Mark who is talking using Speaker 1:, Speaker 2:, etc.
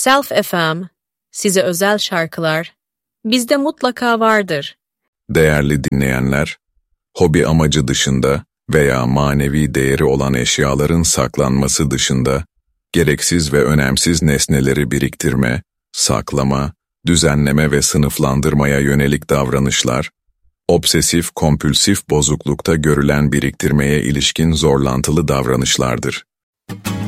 Speaker 1: Self FM, size özel şarkılar, bizde mutlaka vardır.
Speaker 2: Değerli dinleyenler, hobi amacı dışında veya manevi değeri olan eşyaların saklanması dışında, gereksiz ve önemsiz nesneleri biriktirme, saklama, düzenleme ve sınıflandırmaya yönelik davranışlar, obsesif-kompülsif bozuklukta görülen biriktirmeye ilişkin zorlantılı davranışlardır.